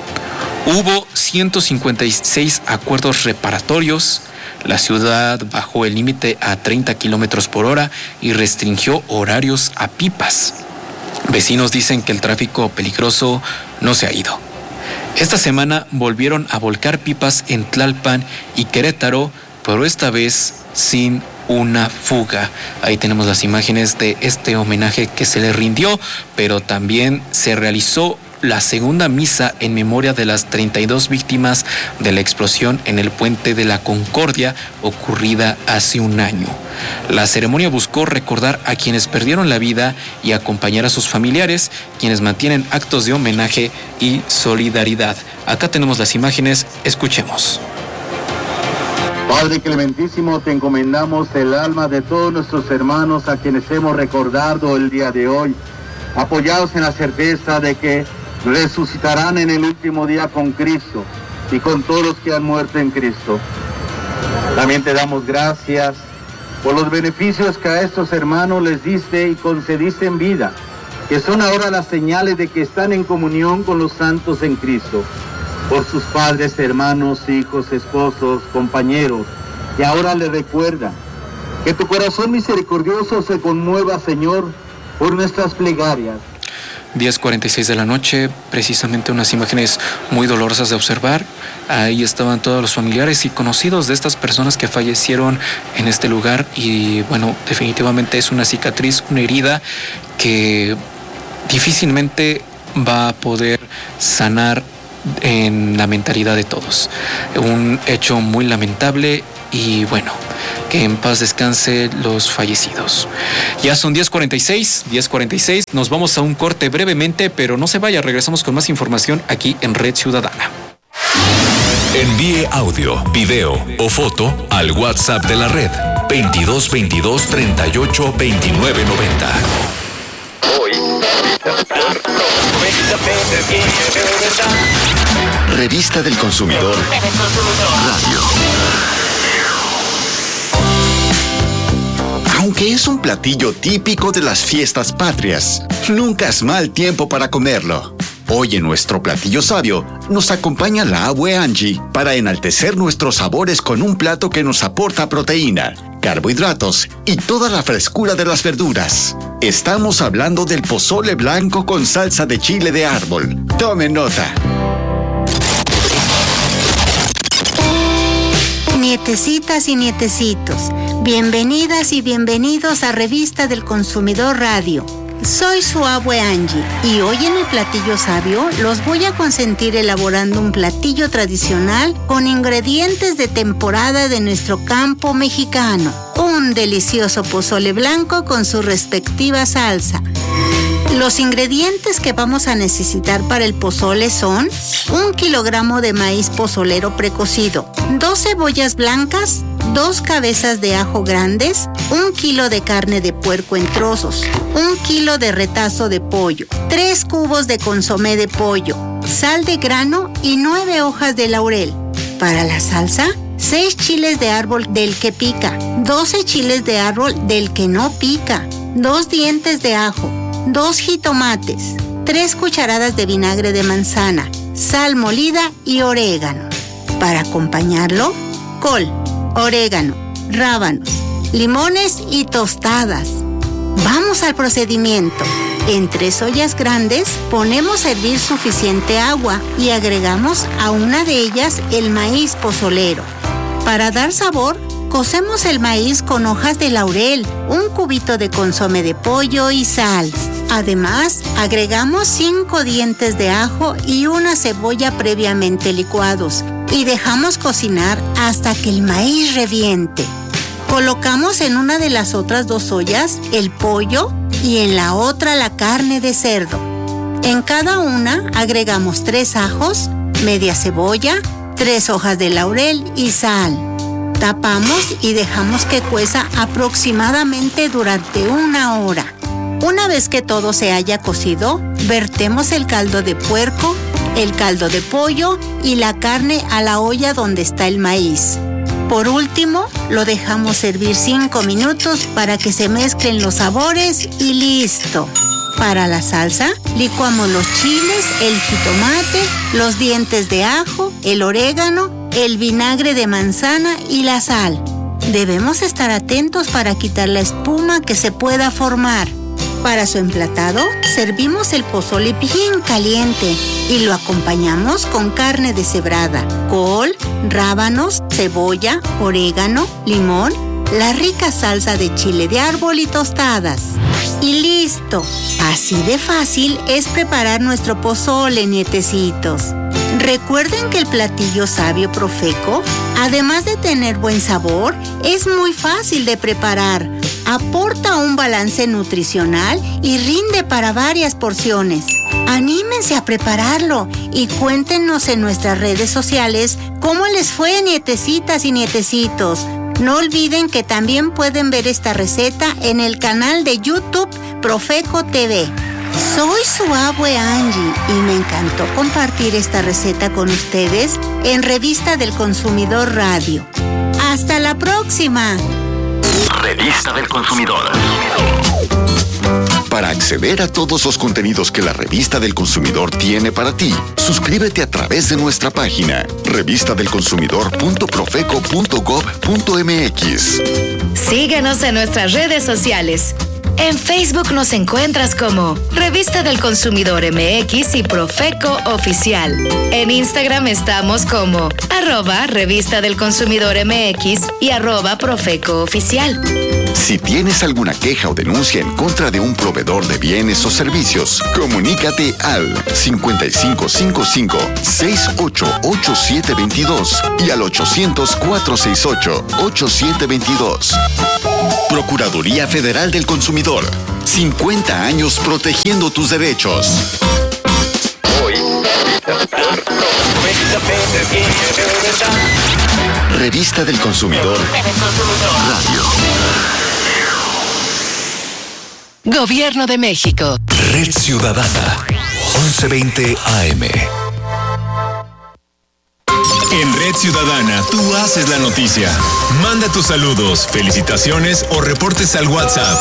Hubo 156 acuerdos reparatorios, la ciudad bajó el límite a 30 kilómetros por hora y restringió horarios a pipas. Vecinos dicen que el tráfico peligroso no se ha ido. Esta semana volvieron a volcar pipas en Tlalpan y Querétaro, pero esta vez sin una fuga. Ahí tenemos las imágenes de este homenaje que se le rindió, pero también se realizó la segunda misa en memoria de las 32 víctimas de la explosión en el puente de la Concordia ocurrida hace un año. La ceremonia buscó recordar a quienes perdieron la vida y acompañar a sus familiares, quienes mantienen actos de homenaje y solidaridad. Acá tenemos las imágenes, escuchemos. Padre clementísimo, te encomendamos el alma de todos nuestros hermanos a quienes hemos recordado el día de hoy, apoyados en la certeza de que resucitarán en el último día con Cristo y con todos los que han muerto en Cristo. También te damos gracias por los beneficios que a estos hermanos les diste y concediste en vida, que son ahora las señales de que están en comunión con los santos en Cristo, por sus padres, hermanos, hijos, esposos, compañeros, y ahora les recuerda que tu corazón misericordioso se conmueva, Señor, por nuestras plegarias. 10:46 de la noche, precisamente unas imágenes muy dolorosas de observar. Ahí estaban todos los familiares y conocidos de estas personas que fallecieron en este lugar y bueno, definitivamente es una cicatriz, una herida que difícilmente va a poder sanar en la mentalidad de todos. Un hecho muy lamentable y bueno, que en paz descanse los fallecidos. Ya son 10:46, nos vamos a un corte brevemente, pero no se vaya, regresamos con más información aquí en Red Ciudadana. Envíe audio, video o foto al WhatsApp de la red 2222 38 29 90. Revista del Consumidor Radio. Aunque es un platillo típico de las fiestas patrias, nunca es mal tiempo para comerlo. Hoy en nuestro platillo sabio nos acompaña la abue Angie para enaltecer nuestros sabores con un plato que nos aporta proteína, carbohidratos y toda la frescura de las verduras. Estamos hablando del pozole blanco con salsa de chile de árbol. Tome nota. Nietecitas y nietecitos, bienvenidas y bienvenidos a Revista del Consumidor Radio. Soy su abue Angie y hoy en el platillo sabio los voy a consentir elaborando un platillo tradicional con ingredientes de temporada de nuestro campo mexicano. Un delicioso pozole blanco con su respectiva salsa. Los ingredientes que vamos a necesitar para el pozole son 1 kilogramo de maíz pozolero precocido, 2 cebollas blancas, 2 cabezas de ajo grandes, 1 kilo de carne de puerco en trozos, 1 kilo de retazo de pollo, 3 cubos de consomé de pollo, sal de grano y 9 hojas de laurel. Para la salsa, 6 chiles de árbol del que pica, 12 chiles de árbol del que no pica, 2 dientes de ajo, 2 jitomates, 3 cucharadas de vinagre de manzana, sal molida y orégano. Para acompañarlo, col, orégano, rábanos, limones y tostadas. Vamos al procedimiento. En 3 ollas grandes ponemos a hervir suficiente agua y agregamos a una de ellas el maíz pozolero. Para dar sabor, cocemos el maíz con hojas de laurel, 1 cubito de consomé de pollo y sal. Además, agregamos 5 dientes de ajo y una cebolla previamente licuados y dejamos cocinar hasta que el maíz reviente. Colocamos en una de las otras 2 ollas el pollo y en la otra la carne de cerdo. En cada una agregamos 3 ajos, media cebolla, 3 hojas de laurel y sal. Tapamos y dejamos que cueza aproximadamente durante 1 hora. Una vez que todo se haya cocido, vertemos el caldo de puerco, el caldo de pollo y la carne a la olla donde está el maíz. Por último, lo dejamos hervir 5 minutos para que se mezclen los sabores y listo. Para la salsa, licuamos los chiles, el jitomate, los dientes de ajo, el orégano, el vinagre de manzana y la sal. Debemos estar atentos para quitar la espuma que se pueda formar. Para su emplatado, servimos el pozole bien caliente y lo acompañamos con carne deshebrada, col, rábanos, cebolla, orégano, limón, la rica salsa de chile de árbol y tostadas. Y listo. Así de fácil es preparar nuestro pozole, nietecitos. Recuerden que el platillo sabio Profeco, además de tener buen sabor, es muy fácil de preparar. Aporta un balance nutricional y rinde para varias porciones. Anímense a prepararlo y cuéntenos en nuestras redes sociales cómo les fue, nietecitas y nietecitos. No olviden que también pueden ver esta receta en el canal de YouTube Profeco TV. Soy su abue Angie y me encantó compartir esta receta con ustedes en Revista del Consumidor Radio. ¡Hasta la próxima! Revista del Consumidor. Para acceder a todos los contenidos que la Revista del Consumidor tiene para ti, suscríbete a través de nuestra página revistadelconsumidor.profeco.gov.mx. Síguenos en nuestras redes sociales. En Facebook nos encuentras como Revista del Consumidor MX y Profeco Oficial. En Instagram estamos como @Revista del Consumidor MX y @Profeco Oficial. Si tienes alguna queja o denuncia en contra de un proveedor de bienes o servicios, comunícate al 5555-688722 y al 800-468-8722. Procuraduría Federal del Consumidor. 50 años protegiendo tus derechos. Revista del Consumidor Radio. Gobierno de México. Red Ciudadana. 1120 AM. En Red Ciudadana, tú haces la noticia. Manda tus saludos, felicitaciones o reportes al WhatsApp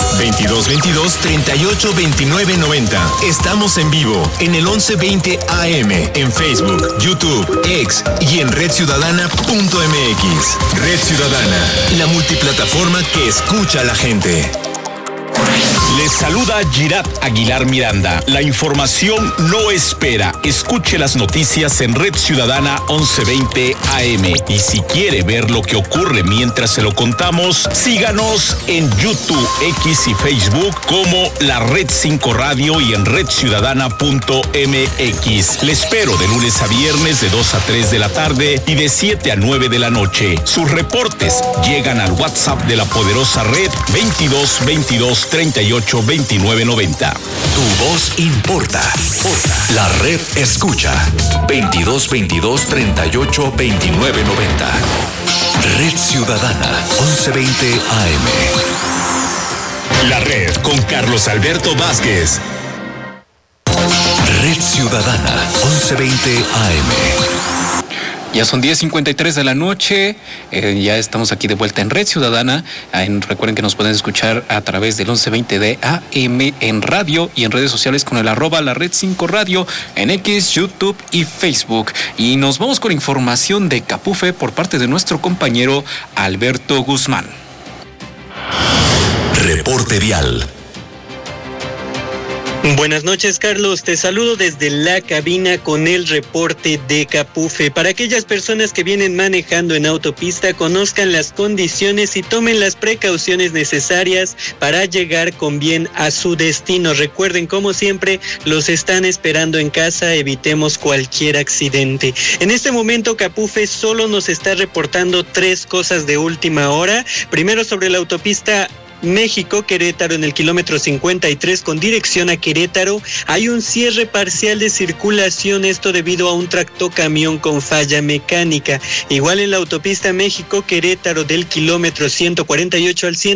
2222-382990. Estamos en vivo en el 1120 AM, en Facebook, YouTube, X y en redciudadana.mx. Red Ciudadana, la multiplataforma que escucha a la gente. Les saluda Girat Aguilar Miranda. La información no espera. Escuche las noticias en Red Ciudadana 1120 AM. Y si quiere ver lo que ocurre mientras se lo contamos, síganos en YouTube, X y Facebook como la Red 5 Radio y en redciudadana.mx. Le espero de lunes a viernes de 2 a 3 de la tarde y de 7 a 9 de la noche. Sus reportes llegan al WhatsApp de la poderosa red 2222-382990. Tu voz importa. La red escucha. 2222-382990. Red Ciudadana 1120 AM. La red con Carlos Alberto Vázquez. Red Ciudadana 1120 AM. Ya son 10:53 de la noche, ya estamos aquí de vuelta en Red Ciudadana. Recuerden que nos pueden escuchar a través del 1120 de AM en radio y en redes sociales con el @ la Red 5 Radio en X, YouTube y Facebook. Y nos vamos con información de Capufe por parte de nuestro compañero Alberto Guzmán. Reporte vial. Buenas noches, Carlos. Te saludo desde la cabina con el reporte de Capufe. Para aquellas personas que vienen manejando en autopista, conozcan las condiciones y tomen las precauciones necesarias para llegar con bien a su destino. Recuerden, como siempre, los están esperando en casa. Evitemos cualquier accidente. En este momento, Capufe solo nos está reportando 3 cosas de última hora. Primero, sobre la autopista México-Querétaro en el kilómetro 53 con dirección a Querétaro hay un cierre parcial de circulación, esto debido a un tractocamión con falla mecánica. Igual en la autopista México-Querétaro del kilómetro 148 al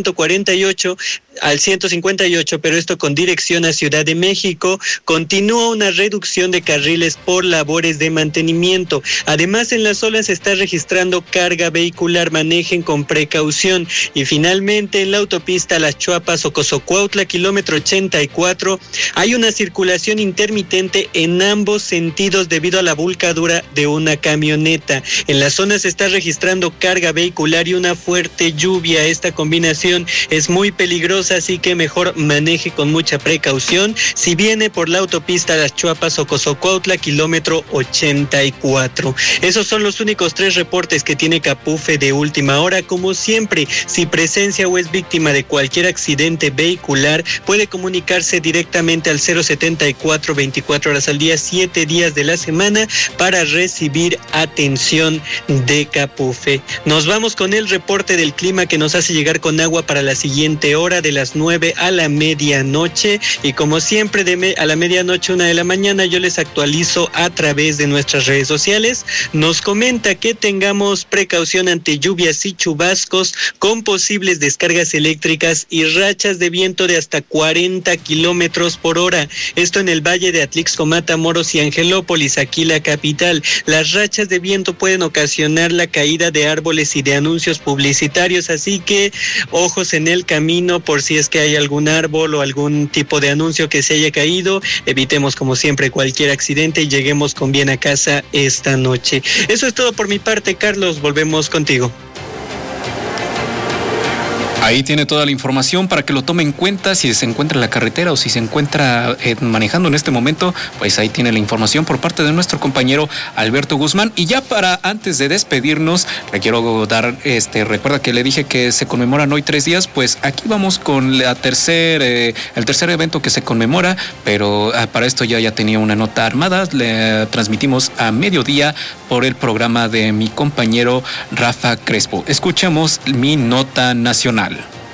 158, pero esto con dirección a Ciudad de México, continúa una reducción de carriles por labores de mantenimiento. Además, en la zona se está registrando carga vehicular, manejen con precaución. Y finalmente, en la autopista Las Chuapas o Cozocuautla, kilómetro 84, hay una circulación intermitente en ambos sentidos debido a la volcadura de una camioneta. En la zona se está registrando carga vehicular y una fuerte lluvia. Esta combinación es muy peligrosa, así que mejor maneje con mucha precaución si viene por la autopista Las Chuapas o Cozocuautla, kilómetro 84. Esos son los únicos 3 reportes que tiene Capufe de última hora. Como siempre, si presencia o es víctima de cualquier accidente vehicular, puede comunicarse directamente al 074 24 horas al día, 7 días de la semana para recibir atención de Capufe. Nos vamos con el reporte del clima que nos hace llegar con agua para la siguiente hora de las 9 a la medianoche, y como siempre a la medianoche 1 de la mañana yo les actualizo a través de nuestras redes sociales. Nos comenta que tengamos precaución ante lluvias y chubascos con posibles descargas eléctricas eléctricas y rachas de viento de hasta 40 kilómetros por hora. Esto en el valle de Atlixco, Matamoros y Angelópolis, aquí la capital. Las rachas de viento pueden ocasionar la caída de árboles y de anuncios publicitarios, así que ojos en el camino por si es que hay algún árbol o algún tipo de anuncio que se haya caído. Evitemos como siempre cualquier accidente y lleguemos con bien a casa esta noche. Eso es todo por mi parte, Carlos. Volvemos contigo. Ahí tiene toda la información para que lo tome en cuenta si se encuentra en la carretera o si se encuentra manejando en este momento, pues ahí tiene la información por parte de nuestro compañero Alberto Guzmán. Y ya para antes de despedirnos, le quiero dar, recuerda que le dije que se conmemoran hoy 3 días, pues aquí vamos con el tercer evento que se conmemora, pero para esto ya tenía una nota armada, le transmitimos a mediodía por el programa de mi compañero Rafa Crespo. Escuchemos mi nota nacional.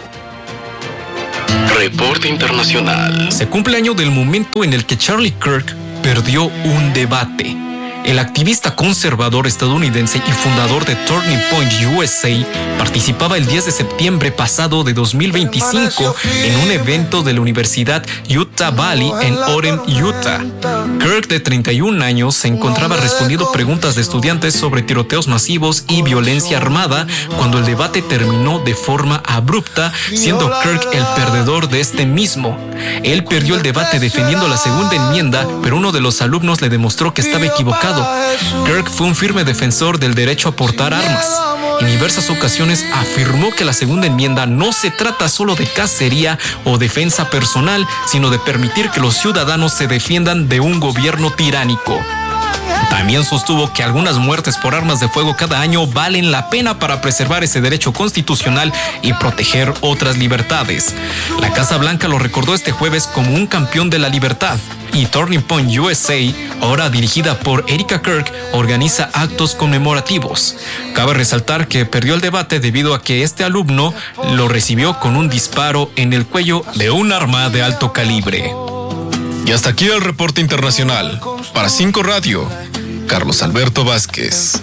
Reporte internacional. Se cumple año del momento en el que Charlie Kirk perdió un debate. El activista conservador estadounidense y fundador de Turning Point USA participaba el 10 de septiembre pasado de 2025 en un evento de la Universidad Utah Valley en Orem, Utah. Kirk, de 31 años, se encontraba respondiendo preguntas de estudiantes sobre tiroteos masivos y violencia armada cuando el debate terminó de forma abrupta, siendo Kirk el perdedor de este mismo. Él perdió el debate defendiendo la segunda enmienda, pero uno de los alumnos le demostró que estaba equivocado. Kirk fue un firme defensor del derecho a portar armas. En diversas ocasiones afirmó que la segunda enmienda no se trata solo de cacería o defensa personal, sino de permitir que los ciudadanos se defiendan de un gobierno tiránico. También sostuvo que algunas muertes por armas de fuego cada año valen la pena para preservar ese derecho constitucional y proteger otras libertades. La Casa Blanca lo recordó este jueves como un campeón de la libertad. Y Turning Point USA, ahora dirigida por Erika Kirk, organiza actos conmemorativos. Cabe resaltar que perdió el debate debido a que este alumno lo recibió con un disparo en el cuello de un arma de alto calibre. Y hasta aquí el reporte internacional. Para 5 Radio, Carlos Alberto Vázquez.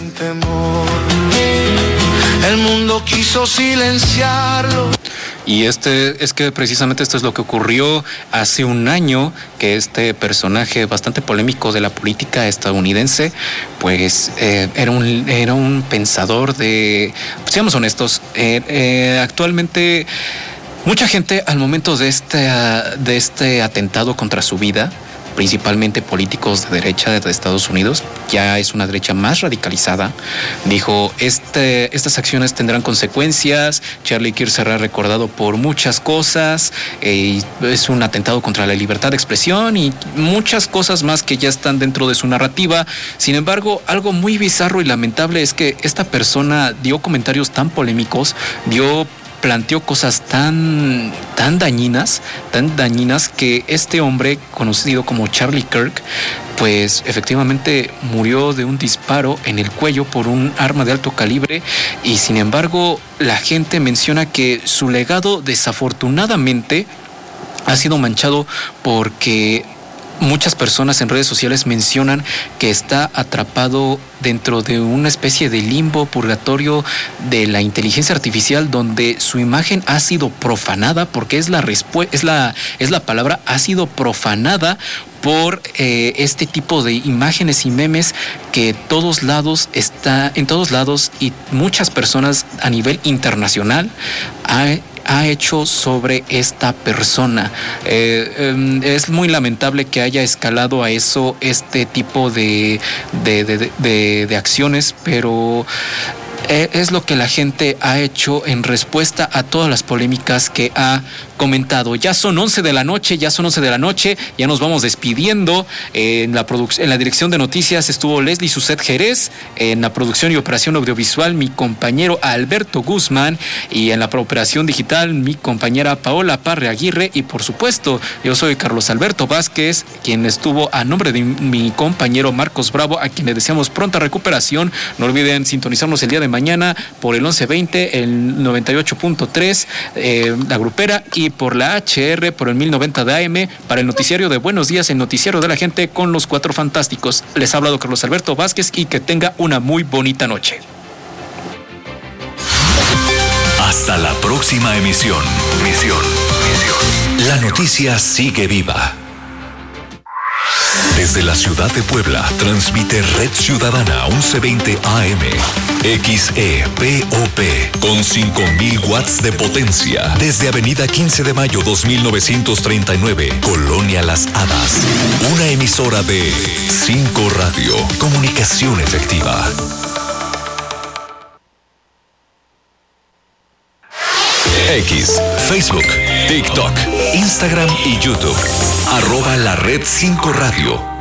El mundo quiso silenciarlo. Y es que precisamente esto es lo que ocurrió hace un año, que este personaje bastante polémico de la política estadounidense, pues era un pensador de, seamos honestos, actualmente mucha gente al momento de este atentado contra su vida, principalmente políticos de derecha de Estados Unidos, ya es una derecha más radicalizada, dijo, estas acciones tendrán consecuencias, Charlie Kirk será recordado por muchas cosas, es un atentado contra la libertad de expresión y muchas cosas más que ya están dentro de su narrativa. Sin embargo, algo muy bizarro y lamentable es que esta persona dio comentarios tan polémicos, planteó cosas tan dañinas que este hombre conocido como Charlie Kirk, pues efectivamente murió de un disparo en el cuello por un arma de alto calibre. Y sin embargo, la gente menciona que su legado desafortunadamente ha sido manchado porque muchas personas en redes sociales mencionan que está atrapado dentro de una especie de limbo, purgatorio de la inteligencia artificial, donde su imagen ha sido profanada, porque es la palabra, ha sido profanada por este tipo de imágenes y memes que en todos lados y muchas personas a nivel internacional ha hecho sobre esta persona. Es muy lamentable que haya escalado a eso este tipo de acciones, pero es lo que la gente ha hecho en respuesta a todas las polémicas que ha comentado. Ya son 11 de la noche, ya nos vamos despidiendo. En la dirección de noticias estuvo Leslie Suset Jerez, en la producción y operación audiovisual mi compañero Alberto Guzmán, y en la operación digital mi compañera Paola Parre Aguirre, y por supuesto yo soy Carlos Alberto Vázquez, quien estuvo a nombre de mi compañero Marcos Bravo, a quien le deseamos pronta recuperación. No olviden sintonizarnos el día de mañana por el 1120, el 98.3, la grupera, y por la HR, por el 1090 de AM, para el noticiario de Buenos Días, el noticiario de la gente con los Cuatro Fantásticos. Les ha hablado Carlos Alberto Vázquez y que tenga una muy bonita noche. Hasta la próxima emisión. La noticia sigue viva. Desde la ciudad de Puebla, transmite Red Ciudadana 1120 AM, XEPOP, con 5000 watts de potencia. Desde Avenida 15 de Mayo 2939, Colonia Las Hadas. Una emisora de 5 Radio, comunicación efectiva. X, Facebook, TikTok, Instagram y YouTube. @la Red 5 Radio.